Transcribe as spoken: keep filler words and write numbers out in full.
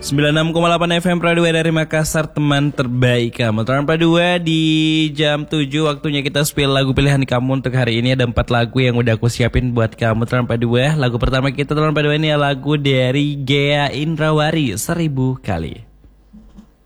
sembilan puluh enam koma delapan F M Pradua dari Makassar, teman terbaik kamu. Teman Pradua, di jam tujuh waktunya kita spill lagu pilihan kamu. Untuk hari ini ada empat lagu yang udah aku siapin buat kamu, teman Pradua. Lagu pertama kita, teman Pradua, ini lagu dari Gea Indrawari, Seribu Kali.